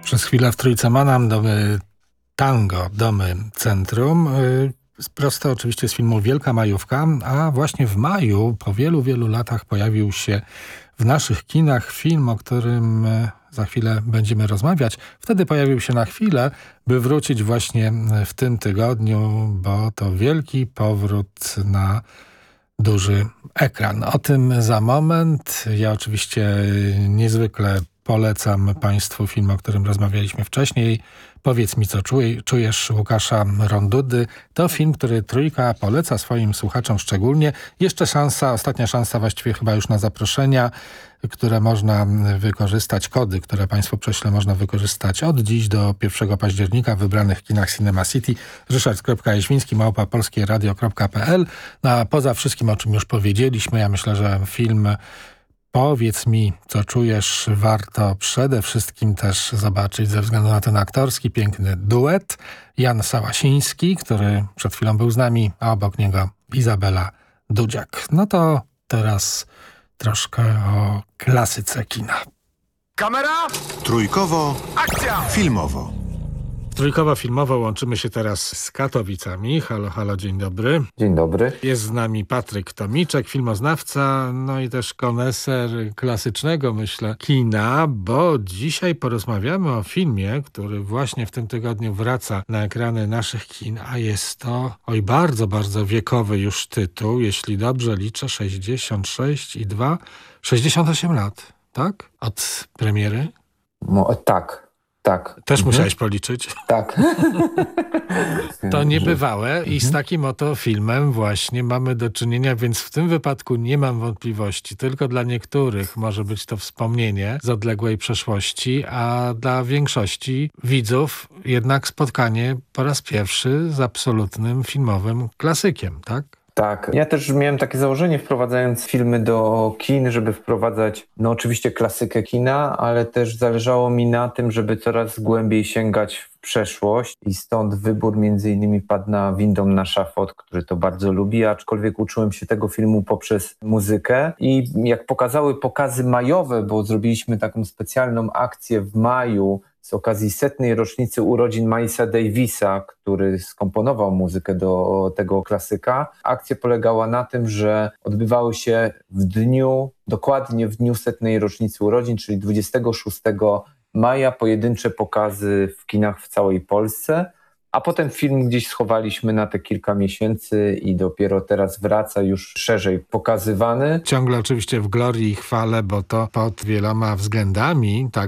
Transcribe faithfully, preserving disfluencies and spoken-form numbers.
Przez chwilę w Trójce Manam, domy tango, domy centrum. Prosto oczywiście z filmu Wielka Majówka, a właśnie w maju, po wielu, wielu latach pojawił się w naszych kinach film, o którym za chwilę będziemy rozmawiać. Wtedy pojawił się na chwilę, by wrócić właśnie w tym tygodniu, bo to wielki powrót na duży ekran. O tym za moment. Ja oczywiście niezwykle polecam Państwu film, o którym rozmawialiśmy wcześniej. Powiedz mi, co czujesz, Łukasza Rondudy. To film, który Trójka poleca swoim słuchaczom szczególnie. Jeszcze szansa, ostatnia szansa właściwie chyba już na zaproszenia, które można wykorzystać, kody, które Państwu prześlę, można wykorzystać od dziś do pierwszego października w wybranych kinach Cinema City. Ryszard.Jaświński, małpa polskieradio kropka pe el. No, a poza wszystkim, o czym już powiedzieliśmy, ja myślę, że film Powiedz mi, co czujesz, warto przede wszystkim też zobaczyć ze względu na ten aktorski, piękny duet. Jan Sałasiński, który przed chwilą był z nami, a obok niego Izabela Dudziak. No to teraz troszkę o klasyce kina. Kamera! Trójkowo, akcja! Filmowo. Trójkowo filmowo łączymy się teraz z Katowicami. Halo, halo, dzień dobry. Dzień dobry. Jest z nami Patryk Tomiczek, filmoznawca, no i też koneser klasycznego, myślę, kina, bo dzisiaj porozmawiamy o filmie, który właśnie w tym tygodniu wraca na ekrany naszych kin, a jest to, oj, bardzo, bardzo wiekowy już tytuł, jeśli dobrze liczę, sześćdziesiąt sześć i dwa, sześćdziesiąt osiem lat, tak? Od premiery? Mo, tak. Tak. Też mhm. musiałeś policzyć. Tak. To niebywałe i z takim oto filmem właśnie mamy do czynienia, więc w tym wypadku nie mam wątpliwości. Tylko dla niektórych może być to wspomnienie z odległej przeszłości, a dla większości widzów jednak spotkanie po raz pierwszy z absolutnym filmowym klasykiem, tak? Tak. Ja też miałem takie założenie, wprowadzając filmy do kin, żeby wprowadzać, no oczywiście klasykę kina, ale też zależało mi na tym, żeby coraz głębiej sięgać w przeszłość i stąd wybór między innymi padł na Windą na szafot, który to bardzo lubi, aczkolwiek uczyłem się tego filmu poprzez muzykę i jak pokazały pokazy majowe, bo zrobiliśmy taką specjalną akcję w maju z okazji setnej rocznicy urodzin Milesa Davisa, który skomponował muzykę do tego klasyka. Akcja polegała na tym, że odbywały się w dniu, dokładnie w dniu setnej rocznicy urodzin, czyli dwudziestego szóstego maja, pojedyncze pokazy w kinach w całej Polsce, a potem film gdzieś schowaliśmy na te kilka miesięcy i dopiero teraz wraca już szerzej pokazywany. Ciągle oczywiście w glorii i chwale, bo to pod wieloma względami, tak,